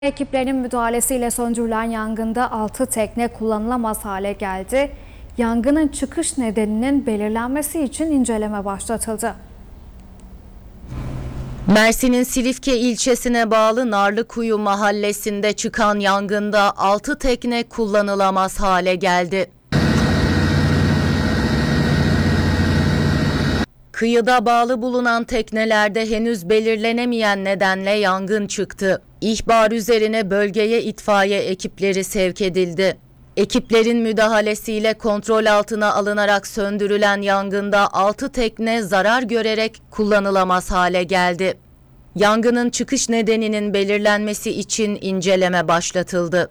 Ekiplerin müdahalesiyle söndürülen yangında 6 tekne kullanılamaz hale geldi. Yangının çıkış nedeninin belirlenmesi için inceleme başlatıldı. Mersin'in Silifke ilçesine bağlı Narlıkuyu mahallesinde çıkan yangında 6 tekne kullanılamaz hale geldi. Kıyıda bağlı bulunan teknelerde henüz belirlenemeyen nedenle yangın çıktı. İhbar üzerine bölgeye itfaiye ekipleri sevk edildi. Ekiplerin müdahalesiyle kontrol altına alınarak söndürülen yangında 6 tekne zarar görerek kullanılamaz hale geldi. Yangının çıkış nedeninin belirlenmesi için inceleme başlatıldı.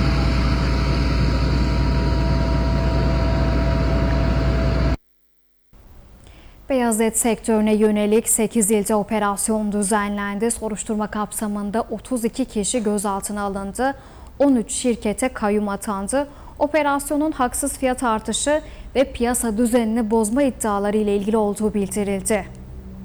Beyaz et sektörüne yönelik 8 ilde operasyon düzenlendi. Soruşturma kapsamında 32 kişi gözaltına alındı. 13 şirkete kayyum atandı. Operasyonun haksız fiyat artışı ve piyasa düzenini bozma iddiaları ile ilgili olduğu bildirildi.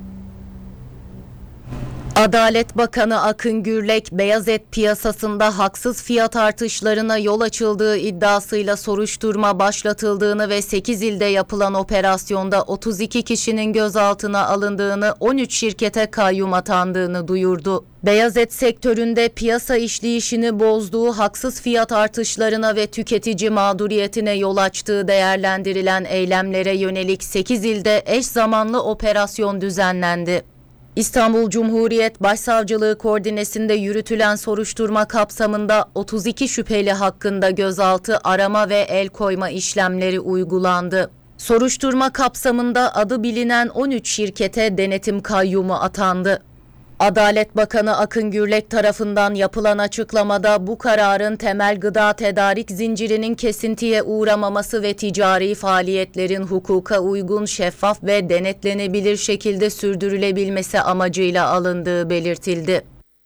Adalet Bakanı Akın Gürlek, beyaz et piyasasında haksız fiyat artışlarına yol açıldığı iddiasıyla soruşturma başlatıldığını ve 8 ilde yapılan operasyonda 32 kişinin gözaltına alındığını, 13 şirkete kayyum atandığını duyurdu. Beyaz et sektöründe piyasa işleyişini bozduğu, haksız fiyat artışlarına ve tüketici mağduriyetine yol açtığı değerlendirilen eylemlere yönelik 8 ilde eş zamanlı operasyon düzenlendi. İstanbul Cumhuriyet Başsavcılığı koordinesinde yürütülen soruşturma kapsamında 32 şüpheli hakkında gözaltı, arama ve el koyma işlemleri uygulandı. Soruşturma kapsamında adı bilinen 13 şirkete denetim kayyumu atandı. Adalet Bakanı Akın Gürlek tarafından yapılan açıklamada bu kararın temel gıda tedarik zincirinin kesintiye uğramaması ve ticari faaliyetlerin hukuka uygun, şeffaf ve denetlenebilir şekilde sürdürülebilmesi amacıyla alındığı belirtildi.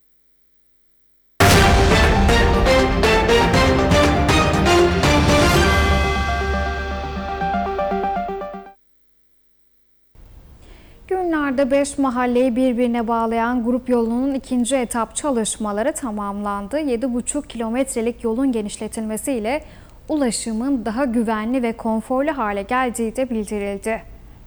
Günlerde 5 mahalleyi birbirine bağlayan grup yolunun ikinci etap çalışmaları tamamlandı. 7,5 kilometrelik yolun genişletilmesiyle ulaşımın daha güvenli ve konforlu hale geldiği de bildirildi.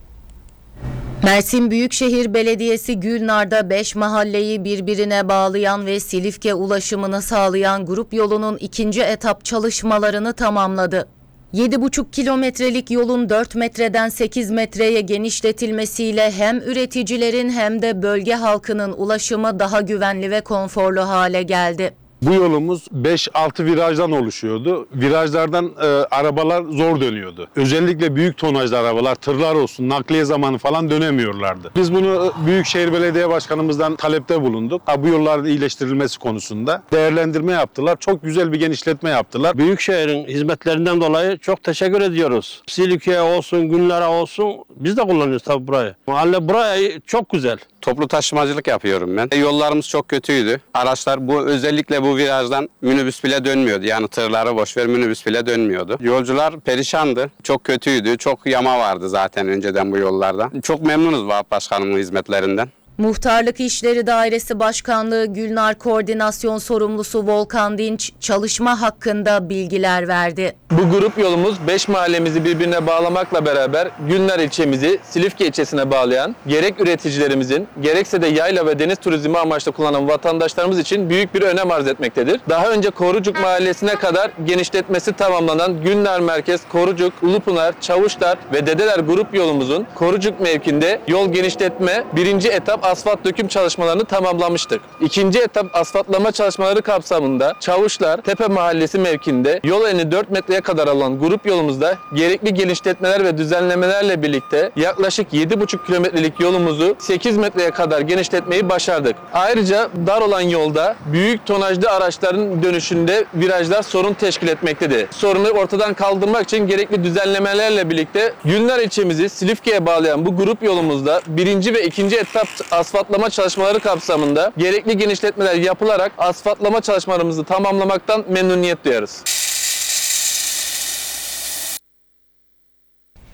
Mersin Büyükşehir Belediyesi Gülnar'da 5 mahalleyi birbirine bağlayan ve Silifke ulaşımını sağlayan grup yolunun ikinci etap çalışmalarını tamamladı. 7,5 kilometrelik yolun 4 metreden 8 metreye genişletilmesiyle hem üreticilerin hem de bölge halkının ulaşımı daha güvenli ve konforlu hale geldi. Bu yolumuz 5-6 virajdan oluşuyordu. Virajlardan arabalar zor dönüyordu. Özellikle büyük tonajlı arabalar, tırlar olsun, nakliye zamanı falan dönemiyorlardı. Biz bunu Büyükşehir Belediye Başkanımızdan talepte bulunduk. Bu yolların iyileştirilmesi konusunda değerlendirme yaptılar. Çok güzel bir genişletme yaptılar. Büyükşehir'in hizmetlerinden dolayı çok teşekkür ediyoruz. Silifke olsun, Gülnara olsun, biz de kullanıyoruz tabii burayı. Mahalle burayı çok güzel. Toplu taşımacılık yapıyorum ben. Yollarımız çok kötüydü. Araçlar özellikle bu virajdan minibüs bile dönmüyordu. Yani tırları boşver, minibüs bile dönmüyordu. Yolcular perişandı. Çok kötüydü. Çok yama vardı zaten önceden bu yollarda. Çok memnunuz Vahap Başkanımın hizmetlerinden. Muhtarlık İşleri Dairesi Başkanlığı Gülnar Koordinasyon Sorumlusu Volkan Dinç çalışma hakkında bilgiler verdi. Bu grup yolumuz 5 mahallemizi birbirine bağlamakla beraber Gülnar ilçemizi Silifke ilçesine bağlayan gerek üreticilerimizin gerekse de yayla ve deniz turizmi amaçlı kullanan vatandaşlarımız için büyük bir önem arz etmektedir. Daha önce Korucuk mahallesine kadar genişletmesi tamamlanan Gülnar Merkez, Korucuk, Ulupınar, Çavuşlar ve Dedeler grup yolumuzun Korucuk mevkinde yol genişletme birinci etap asfalt döküm çalışmalarını tamamlamıştık. İkinci etap asfaltlama çalışmaları kapsamında Çavuşlar, Tepe Mahallesi mevkinde yol eni 4 metreye kadar alan grup yolumuzda gerekli genişletmeler ve düzenlemelerle birlikte yaklaşık 7,5 kilometrelik yolumuzu 8 metreye kadar genişletmeyi başardık. Ayrıca dar olan yolda büyük tonajlı araçların dönüşünde virajlar sorun teşkil etmektedir. Sorunu ortadan kaldırmak için gerekli düzenlemelerle birlikte Gülnar ilçemizi Silifke'ye bağlayan bu grup yolumuzda birinci ve ikinci etap asfaltlama çalışmaları kapsamında gerekli genişletmeler yapılarak asfaltlama çalışmalarımızı tamamlamaktan memnuniyet duyarız.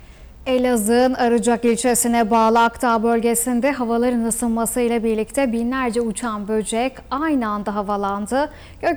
Elazığ'ın Arıcak ilçesine bağlı Akdağ bölgesinde havaların ısınmasıyla birlikte binlerce uçan böcek aynı anda havalandı.